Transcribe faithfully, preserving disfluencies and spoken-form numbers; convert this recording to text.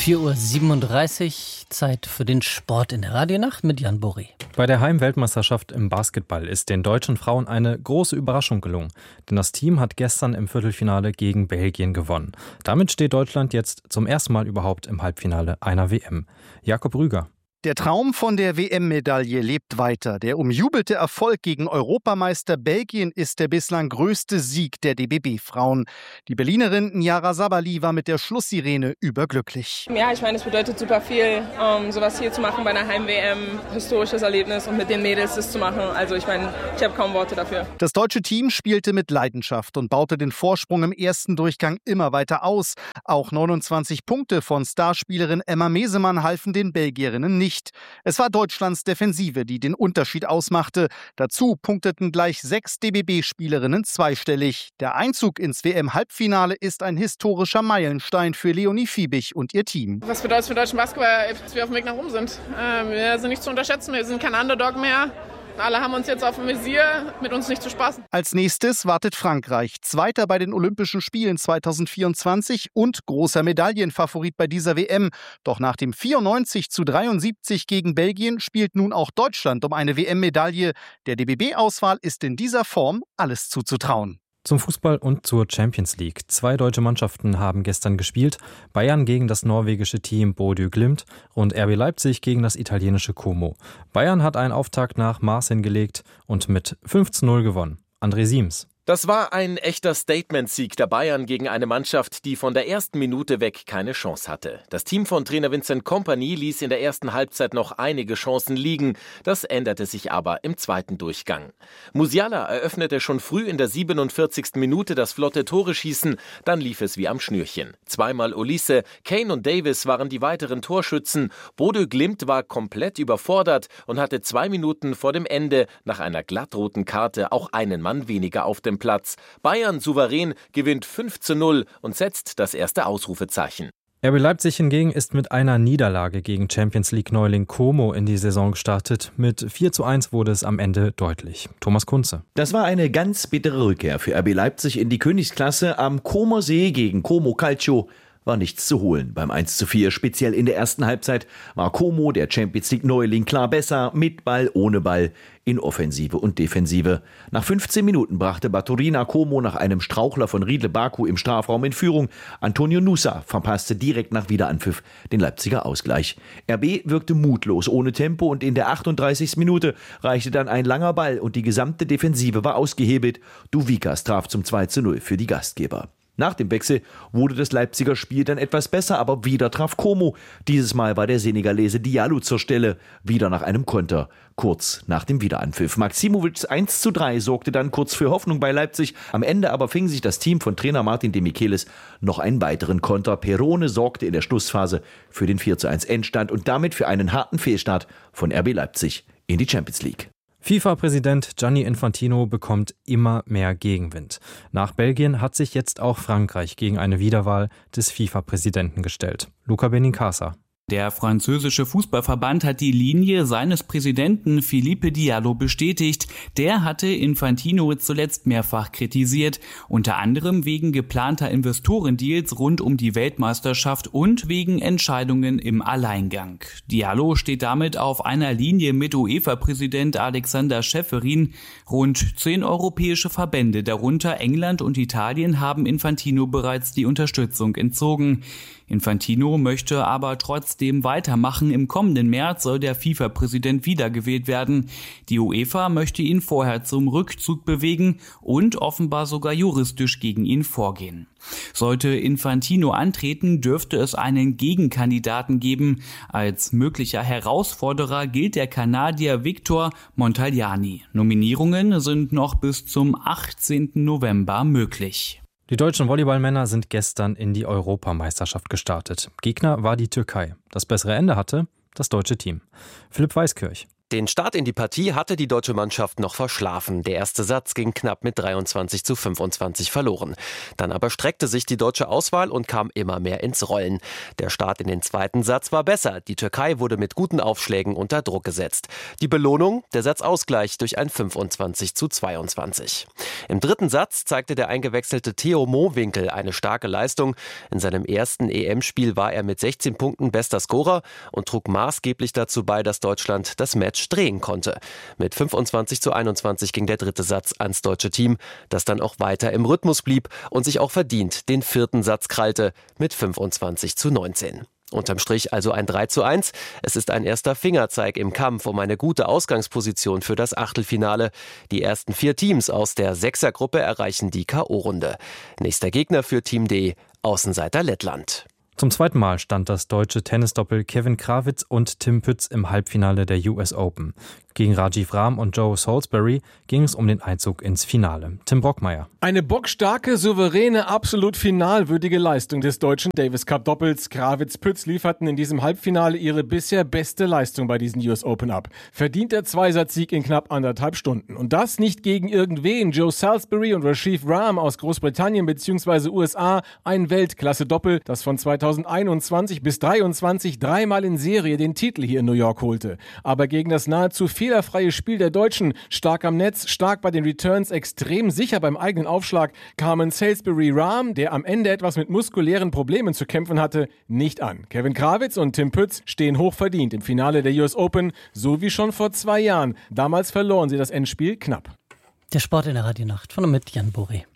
vier Uhr siebenunddreißig, Zeit für den Sport in der Radionacht mit Jan Boré. Bei der Heimweltmeisterschaft im Basketball ist den deutschen Frauen eine große Überraschung gelungen. Denn das Team hat gestern im Viertelfinale gegen Belgien gewonnen. Damit steht Deutschland jetzt zum ersten Mal überhaupt im Halbfinale einer W M. Jakob Rüger. Der Traum von der W M-Medaille lebt weiter. Der umjubelte Erfolg gegen Europameister Belgien ist der bislang größte Sieg der D B B-Frauen. Die Berlinerin Nyara Sabali war mit der Schlusssirene überglücklich. Ja, ich meine, es bedeutet super viel, um, sowas hier zu machen bei einer Heim-W M. Historisches Erlebnis und mit den Mädels das zu machen. Also ich meine, ich habe kaum Worte dafür. Das deutsche Team spielte mit Leidenschaft und baute den Vorsprung im ersten Durchgang immer weiter aus. Auch neunundzwanzig Punkte von Starspielerin Emma Mesemann halfen den Belgierinnen nicht. Es war Deutschlands Defensive, die den Unterschied ausmachte. Dazu punkteten gleich sechs D B B-Spielerinnen zweistellig. Der Einzug ins W M-Halbfinale ist ein historischer Meilenstein für Leonie Fiebig und ihr Team. Was bedeutet es für deutschen Basketball, dass wir auf dem Weg nach oben sind? Ähm, wir sind nicht zu unterschätzen, wir sind kein Underdog mehr. Alle haben uns jetzt auf dem Visier, mit uns nicht zu spaßen. Als nächstes wartet Frankreich, Zweiter bei den Olympischen Spielen zweitausendvierundzwanzig und großer Medaillenfavorit bei dieser W M. Doch nach dem vierundneunzig zu dreiundsiebzig gegen Belgien spielt nun auch Deutschland um eine W M-Medaille. Der D B B-Auswahl ist in dieser Form alles zuzutrauen. Zum Fußball und zur Champions League. Zwei deutsche Mannschaften haben gestern gespielt. Bayern gegen das norwegische Team Bodø Glimt und R B Leipzig gegen das italienische Como. Bayern hat einen Auftakt nach Maß hingelegt und mit fünf zu null gewonnen. André Siems. Das war ein echter Statement-Sieg der Bayern gegen eine Mannschaft, die von der ersten Minute weg keine Chance hatte. Das Team von Trainer Vincent Kompany ließ in der ersten Halbzeit noch einige Chancen liegen. Das änderte sich aber im zweiten Durchgang. Musiala eröffnete schon früh in der siebenundvierzigsten Minute das flotte Tore-Schießen. Dann lief es wie am Schnürchen. Zweimal Olise, Kane und Davis waren die weiteren Torschützen. Bodø Glimt war komplett überfordert und hatte zwei Minuten vor dem Ende nach einer glattroten Karte auch einen Mann weniger auf dem Platz. Bayern souverän gewinnt fünf zu null und setzt das erste Ausrufezeichen. R B Leipzig hingegen ist mit einer Niederlage gegen Champions-League-Neuling Como in die Saison gestartet. Mit vier zu eins wurde es am Ende deutlich. Thomas Kunze. Das war eine ganz bittere Rückkehr für R B Leipzig in die Königsklasse. Am Comer See gegen Como Calcio war nichts zu holen beim eins zu vier. Speziell in der ersten Halbzeit war Como, der Champions-League-Neuling, klar besser, mit Ball, ohne Ball, in Offensive und Defensive. Nach fünfzehn Minuten brachte Baturina Como nach einem Strauchler von Riedle Baku im Strafraum in Führung. Antonio Nusa verpasste direkt nach Wiederanpfiff den Leipziger Ausgleich. R B wirkte mutlos, ohne Tempo und in der achtunddreißigsten Minute reichte dann ein langer Ball und die gesamte Defensive war ausgehebelt. Duvikas traf zum zwei zu null für die Gastgeber. Nach dem Wechsel wurde das Leipziger Spiel dann etwas besser, aber wieder traf Como. Dieses Mal war der Senegalese Diallo zur Stelle, wieder nach einem Konter, kurz nach dem Wiederanpfiff. Maximovics eins zu drei sorgte dann kurz für Hoffnung bei Leipzig. Am Ende aber fing sich das Team von Trainer Martin de Michelis noch einen weiteren Konter. Perone sorgte in der Schlussphase für den vier zu eins Endstand und damit für einen harten Fehlstart von R B Leipzig in die Champions League. FIFA-Präsident Gianni Infantino bekommt immer mehr Gegenwind. Nach Belgien hat sich jetzt auch Frankreich gegen eine Wiederwahl des FIFA-Präsidenten gestellt. Luca Benincasa. Der französische Fußballverband hat die Linie seines Präsidenten Philippe Diallo bestätigt. Der hatte Infantino zuletzt mehrfach kritisiert, unter anderem wegen geplanter Investorendeals rund um die Weltmeisterschaft und wegen Entscheidungen im Alleingang. Diallo steht damit auf einer Linie mit UEFA-Präsident Alexander Schäferin. Rund zehn europäische Verbände, darunter England und Italien, haben Infantino bereits die Unterstützung entzogen. Infantino möchte aber trotzdem weitermachen. Im kommenden März soll der FIFA-Präsident wiedergewählt werden. Die UEFA möchte ihn vorher zum Rückzug bewegen und offenbar sogar juristisch gegen ihn vorgehen. Sollte Infantino antreten, dürfte es einen Gegenkandidaten geben. Als möglicher Herausforderer gilt der Kanadier Victor Montagliani. Nominierungen sind noch bis zum achtzehnten November möglich. Die deutschen Volleyballmänner sind gestern in die Europameisterschaft gestartet. Gegner war die Türkei. Das bessere Ende hatte das deutsche Team. Philipp Weiskirch. Den Start in die Partie hatte die deutsche Mannschaft noch verschlafen. Der erste Satz ging knapp mit dreiundzwanzig zu fünfundzwanzig verloren. Dann aber streckte sich die deutsche Auswahl und kam immer mehr ins Rollen. Der Start in den zweiten Satz war besser. Die Türkei wurde mit guten Aufschlägen unter Druck gesetzt. Die Belohnung? Der Satzausgleich durch ein fünfundzwanzig zu zweiundzwanzig. Im dritten Satz zeigte der eingewechselte Theo Mohwinkel eine starke Leistung. In seinem ersten E M-Spiel war er mit sechzehn Punkten bester Scorer und trug maßgeblich dazu bei, dass Deutschland das Match drehen konnte. Mit fünfundzwanzig zu einundzwanzig ging der dritte Satz ans deutsche Team, das dann auch weiter im Rhythmus blieb und sich auch verdient den vierten Satz krallte mit fünfundzwanzig zu neunzehn. Unterm Strich also ein drei zu eins. Es ist ein erster Fingerzeig im Kampf um eine gute Ausgangsposition für das Achtelfinale. Die ersten vier Teams aus der Sechsergruppe erreichen die K O-Runde. Nächster Gegner für Team D, Außenseiter Lettland. Zum zweiten Mal stand das deutsche Tennisdoppel Kevin Krawitz und Tim Pütz im Halbfinale der U S Open. Gegen Rajiv Ram und Joe Salisbury ging es um den Einzug ins Finale. Tim Brockmeier. Eine bockstarke, souveräne, absolut finalwürdige Leistung des deutschen Davis Cup Doppels. Krawitz-Pütz lieferten in diesem Halbfinale ihre bisher beste Leistung bei diesen U S Open ab. Verdient der Zweisatzsieg in knapp anderthalb Stunden. Und das nicht gegen irgendwen. Joe Salisbury und Rajiv Ram aus Großbritannien bzw. U S A. Ein Weltklasse-Doppel, das von zweitausendeinundzwanzig bis dreiundzwanzig dreimal in Serie den Titel hier in New York holte. Aber gegen das nahezu fehlerfreie Spiel der Deutschen, stark am Netz, stark bei den Returns, extrem sicher beim eigenen Aufschlag, kamen Salisbury Ram, der am Ende etwas mit muskulären Problemen zu kämpfen hatte, nicht an. Kevin Krawitz und Tim Pütz stehen hochverdient im Finale der U S Open, so wie schon vor zwei Jahren. Damals verloren sie das Endspiel knapp. Der Sport in der Radionacht von und mit Jan Boré.